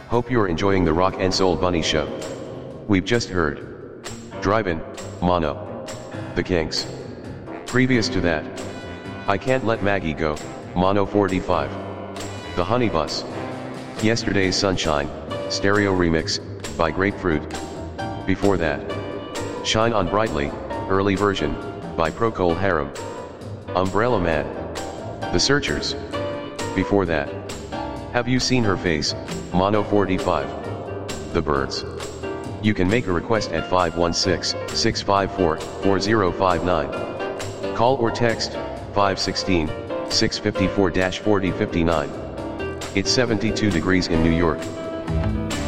Hope you're enjoying the Rock and Soul Bunny show. We've just heard Drive-In, Mono, The Kinks. Previous to that, I Can't Let Maggie Go, Mono 45. The Honey Bus. Yesterday's Sunshine, stereo remix, by Grapefruit. Before that, Shine On Brightly, early version, by Procol Harum. Umbrella Man. The Searchers. Before that, Have You Seen Her Face, Mono 45. The Byrds. You can make a request at 516-654-4059. Call or text 516-654-4059. It's 72 degrees in New York.